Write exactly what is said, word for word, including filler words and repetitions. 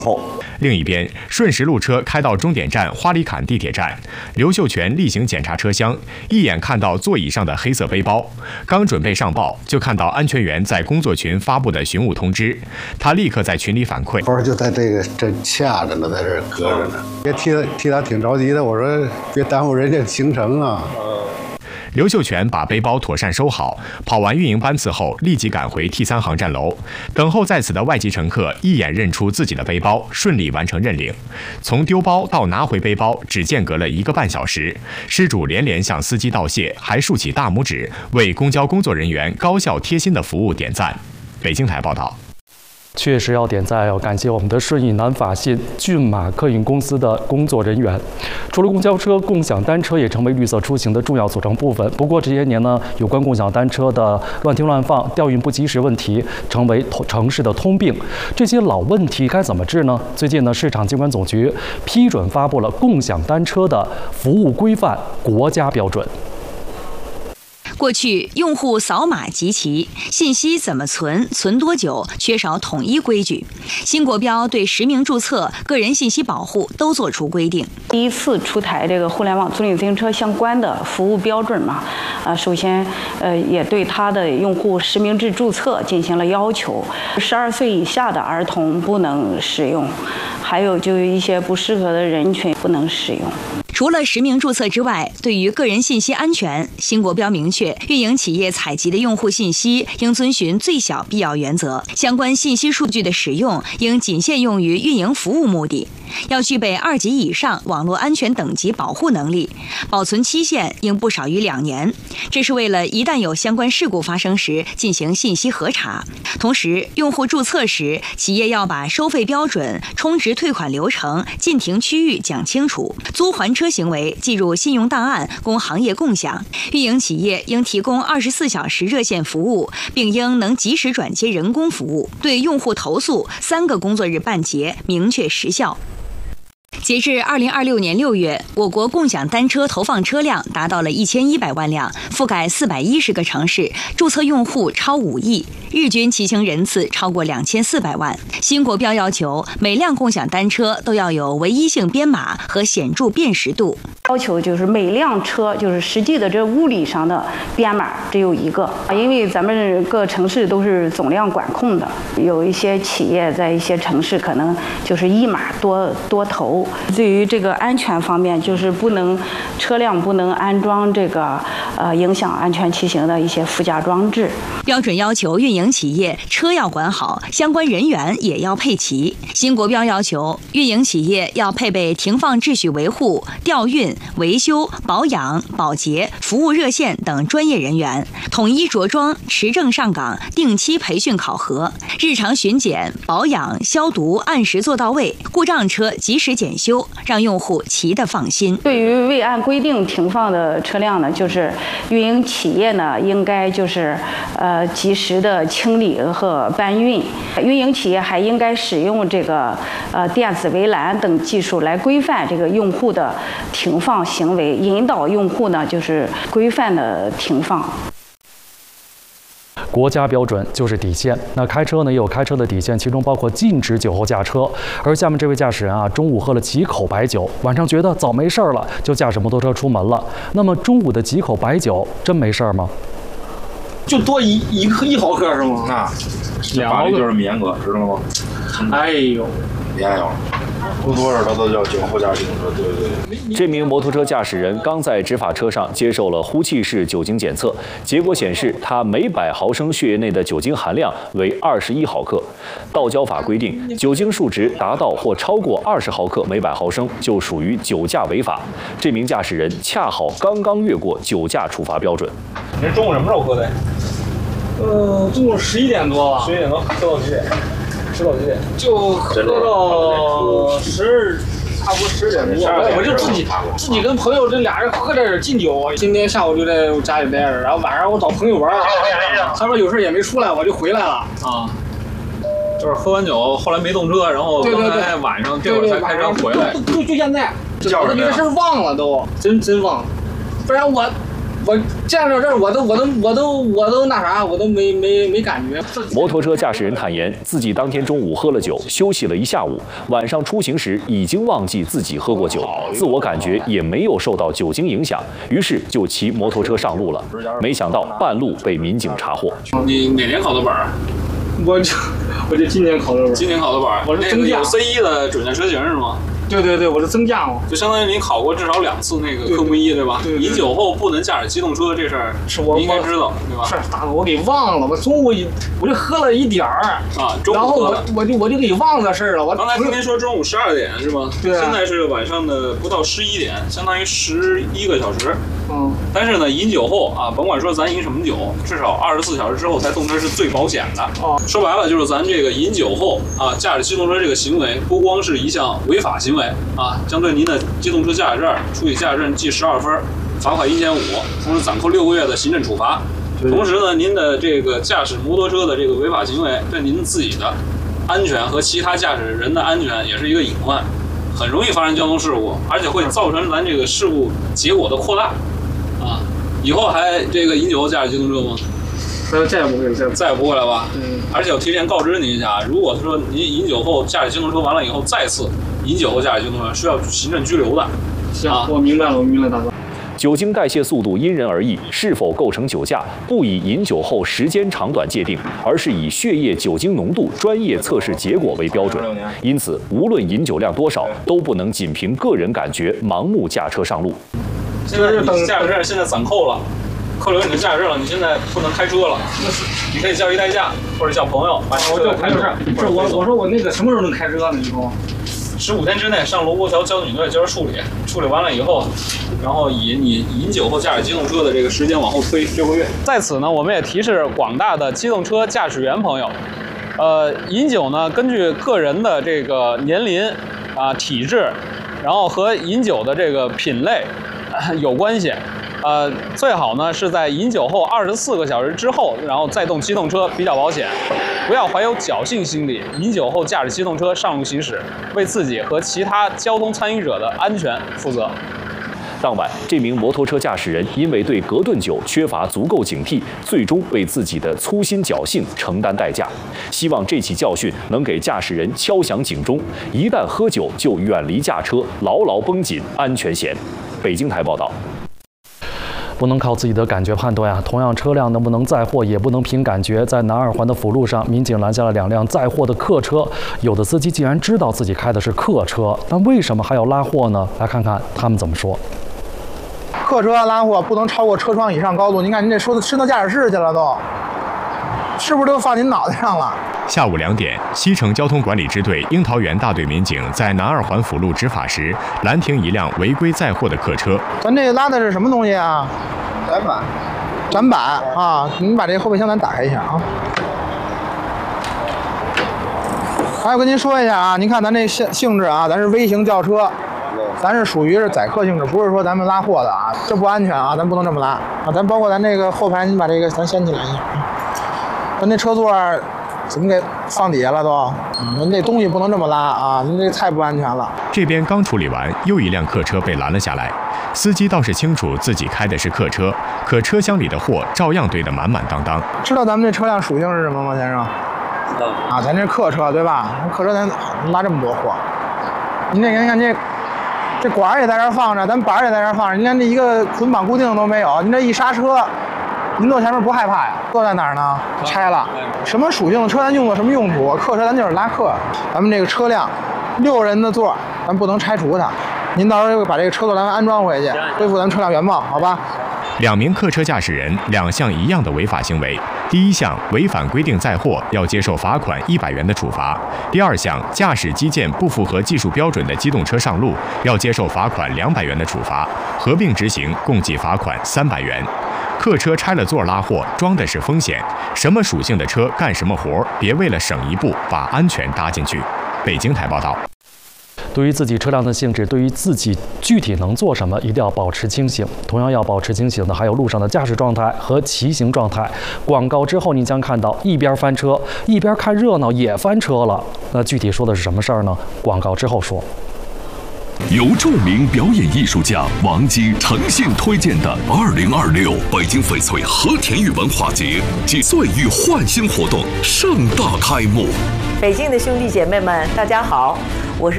后。另一边，顺时路车开到终点站花里坎地铁站，刘秀全例行检查车厢，一眼看到座椅上的黑色背包，刚准备上报，就看到安全员在工作群发布的巡务通知，他立刻在群里反馈：“ 包就在这个这掐着呢，在这搁着呢，别替他替他挺着急的，我说别耽误人家行程啊。” 刘秀全把背包妥善收好，跑完运营班次后，立即赶回 T 三航站楼。等候在此的外籍乘客一眼认出自己的背包，顺利完成认领。从丢包到拿回背包，只间隔了一个半小时。失主连连向司机道谢，还竖起大拇指，为公交工作人员高效贴心的服务点赞。北京台报道。 确实要点赞，要感谢我们的顺义南法信骏马客运公司的工作人员。除了公交车，共享单车也成为绿色出行的重要组成部分。不过这些年呢，有关共享单车的乱停乱放、调运不及时问题成为城市的通病。这些老问题该怎么治呢？最近呢，市场监管总局批准发布了共享单车的服务规范国家标准。 过去，用户扫码集齐，信息怎么存、存多久，缺少统一规矩。新国标对实名注册、个人信息保护都做出规定。 第一次出台这个互联网租赁自行车相关的服务标准嘛，呃，首先，呃，也对它的用户实名制注册进行了要求，十二岁以下的儿童不能使用，还有就一些不适合的人群不能使用。 除了实名注册之外，对于个人信息安全，新国标明确，运营企业采集的用户信息应遵循最小必要原则，相关信息数据的使用应仅限用于运营服务目的，要具备二级以上网络安全等级保护能力，保存期限应不少于两年。这是为了一旦有相关事故发生时进行信息核查。同时，用户注册时，企业要把收费标准、充值退款流程、禁停区域讲清楚，租还车行为记入信用档案，供行业共享。运营企业应提供二十四小时热线服务，并应能及时转接人工服务。对用户投诉，三个工作日办结，明确时效。截至二零二六年六月，我国共享单车投放车辆达到了一千一百万辆，覆盖四百一十个城市，注册用户超五亿，日均骑行人次超过两千四百万。新国标要求，每辆共享单车都要有唯一性编码和显著辨识度。 要求就是每辆车就是实际的这物理上的编码只有一个，因为咱们各城市都是总量管控的，有一些企业在一些城市可能就是一码多多投。对于这个安全方面，就是不能车辆不能安装这个呃影响安全骑行的一些附加装置。 标准要求运营企业车要管好，相关人员也要配齐。新国标要求运营企业要配备停放秩序维护、调运、维修、保养、保洁、服务热线等专业人员，统一着装、持证上岗，定期培训考核，日常巡检、保养、消毒按时做到位，故障车及时检修，让用户骑得放心。 对于未按规定停放的车辆呢，就是运营企业呢应该就是呃及时的清理和搬运。运营企业还应该使用这个呃电子围栏等技术来规范这个用户的停放行为，引导用户呢就是规范的停放。 国家标准就是底线。那开车呢也有开车的底线，其中包括禁止酒后驾车。而下面这位驾驶人啊，中午喝了几口白酒，晚上觉得早没事儿了，就驾驶摩托车出门了。那么中午的几口白酒真没事儿吗？ 就多一一一毫克是吗？ 啊， 两毫克就是严格，知道吗？ 哎呦， 厉害了。不多少他都叫酒后驾驶。对对对。 这名摩托车驾驶人刚在执法车上接受了呼气式酒精检测，结果显示他每百毫升血液内的酒精含量为二十一毫克。道交法规定，酒精数值达到或超过二十毫克每百毫升就属于酒驾违法。这名驾驶人恰好刚刚越过酒驾处罚标准。 你是中午什么时候喝的？呃，中午十一点多吧。十一点多喝到几点？吃到几点？就喝到十二，差不多十点多。我就自己自己跟朋友这俩人喝点敬酒。今天下午就在我家里待着，然后晚上我找朋友玩，他说有事也没出来，我就回来了啊。 就是喝完酒，后来没动车，然后刚才晚上这会儿才开车回来。 就就现在，我这个事儿忘了都，真真忘了，不然我我见着这儿，我都我都我都我都那啥，我都没没没感觉。 摩托车驾驶人坦言，自己当天中午喝了酒，休息了一下午，晚上出行时已经忘记自己喝过酒，自我感觉也没有受到酒精影响，于是就骑摩托车上路了。没想到半路被民警查获。 你哪年考的本儿？ 我就我就今年考的本。 今年考的本儿， 我是增驾。 有 C 一的准驾车型是吗？ 对对对，我是增驾嘛， 就相当于你考过至少两次那个科目一，对吧？ 对对对饮酒后不能驾驶机动车这事儿， 是我应该知道，对吧？ 是大哥，我给忘了，我中午一我就喝了一点儿啊，中午然后我我就我就给忘了事儿了。我刚才听您说中午十二点是吗？ 对、啊。 现在是晚上的不到十一点，相当于十一个小时。 嗯。 但是呢，饮酒后啊，甭管说咱饮什么酒，至少二十四小时之后才动车是最保险的。 哦。 说白了就是咱这个饮酒后啊驾驶机动车这个行为，不光是一项违法行为啊，将对您的机动车驾驶证处以驾驶证记十二分，罚款一千五，同时暂扣六个月的行政处罚。同时呢，您的这个驾驶摩托车的这个违法行为，对您自己的安全和其他驾驶人的安全也是一个隐患，很容易发生交通事故，而且会造成咱这个事故结果的扩大。啊，以后还这个饮酒后驾驶机动车吗？ 再也不会再再也不会了吧？ 嗯。 而且我提前告知您一下，如果说您饮酒后驾驶机动车完了以后再次饮酒后驾驶机动车，需要行政拘留的。 行，啊、我明白了，我明白了，大哥。 酒精代谢速度因人而异，是否构成酒驾，不以饮酒后时间长短界定，而是以血液酒精浓度专业测试结果为标准。因此，无论饮酒量多少，都不能仅凭个人感觉盲目驾车上路。 现在你驾驶证现在暂扣了，扣留你的驾驶证了，你现在不能开车了。你可以叫一代驾，或者叫朋友把车开走。 不是我，我说我那个什么时候能开车呢？以后？ 十五天之内上罗沟桥交警队接着处理，处理完了以后，然后以你饮酒后驾驶机动车的这个时间往后推六个月。 在此呢，我们也提示广大的机动车驾驶员朋友，呃，饮酒呢，根据个人的这个年龄啊、体质，然后和饮酒的这个品类、呃、有关系。呃，最好呢是在饮酒后二十四个小时之后，然后再动机动车比较保险。不要怀有侥幸心理，饮酒后驾驶机动车上路行驶，为自己和其他交通参与者的安全负责。 当晚，这名摩托车驾驶人因为对格顿酒缺乏足够警惕，最终为自己的粗心侥幸承担代价。希望这起教训能给驾驶人敲响警钟，一旦喝酒就远离驾车，牢牢绷紧安全弦。北京台报道。 不能靠自己的感觉判断呀。同样，车辆能不能载货，也不能凭感觉。在南二环的辅路上，民警拦下了两辆载货的客车，有的司机竟然知道自己开的是客车，但为什么还要拉货呢？来看看他们怎么说。 客车拉货不能超过车窗以上高度。您看，您这说的伸到驾驶室去了都，是不是都放您脑袋上了？ 下午两点，西城交通管理支队樱桃园大队民警在南二环辅路执法时，拦停一辆违规载货的客车。 咱这拉的是什么东西啊？展板。展板啊！您把这后备箱咱打开一下啊。还有跟您说一下啊，您看咱这性性质啊，咱是微型轿车，咱是属于是载客性质，不是说咱们拉货的啊，这不安全啊，咱不能这么拉啊。咱包括咱这个后排，您把这个咱掀起来一下，咱这车座怎么给放底下了都？您这东西不能这么拉啊！您这太不安全了。 这边刚处理完，又一辆客车被拦了下来。司机倒是清楚自己开的是客车，可车厢里的货照样堆得满满当当。 知道咱们这车辆属性是什么吗，先生？ 知道。 啊，咱这客车对吧？客车咱拉这么多货，您这您看这这管也在这放着，咱板也在这放着，您连这一个捆绑固定都没有。您这一刹车，您坐前面不害怕呀？坐在哪儿呢？拆了。什么属性的车咱用作什么用途？客车咱就是拉客。咱们这个车辆六人的座，咱不能拆除它。您到时候把这个车座咱安装回去，恢复咱车辆原貌，好吧？ 两名客车驾驶人两项一样的违法行为，第一项违反规定载货要接受罚款一百元的处罚，第二项驾驶基建不符合技术标准的机动车上路要接受罚款两百元的处罚，合并执行，共计罚款三百元。客车拆了座拉货，装的是风险，什么属性的车干什么活，别为了省一步把安全搭进去。北京台报道。 对于自己车辆的性质，对于自己具体能做什么，一定要保持清醒。同样要保持清醒的还有路上的驾驶状态和骑行状态。广告之后，您将看到一边翻车，一边看热闹也翻车了。那具体说的是什么事儿呢？广告之后说。 由著名表演艺术家王姬诚信推荐的二零二六北京翡翠和田玉文化节暨岁玉焕新活动盛大开幕。 北京的兄弟姐妹们，大家好，我是